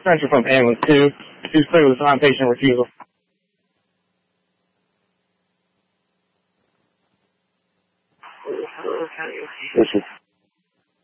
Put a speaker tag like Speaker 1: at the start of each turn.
Speaker 1: Transfer from ambulance 2. She's clear with on-patient refusal.
Speaker 2: This is